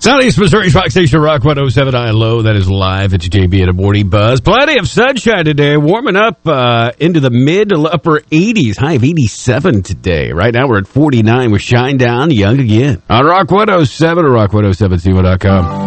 Southeast Missouri's Rock Station, Rock 107 high and low. That is live at JB at a Morning Buzz. Plenty of sunshine today, warming up into the mid to upper 80s. High of 87 today. Right now we're at 49 with Shine Down, Young Again. On Rock 107 or rock1077.com.